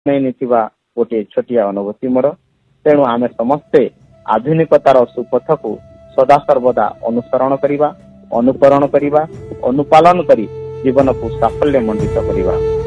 ନେଇଥିବା गोटे छोटिया अनुभूति मोर तेणु आमे समस्ते आधुनिकतार सुपथ को सदा सर्वदा अनुसरण करिबा अनुकरण करिबा अनुपालन करी जीवन को साफल्य मंडित करिबा।